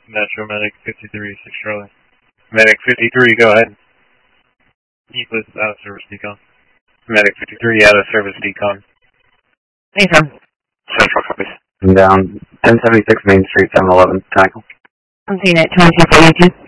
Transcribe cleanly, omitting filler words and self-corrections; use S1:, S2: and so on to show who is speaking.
S1: Metro Medic 53, 6 Charlie.
S2: Medic 53, go ahead.
S1: Needless out of service decon.
S2: Medic 53, out of service decon.
S3: Anytime.
S2: Central copies.
S4: I'm down 1076 Main Street, 711, Tackle.
S3: I'm seeing it, 2242.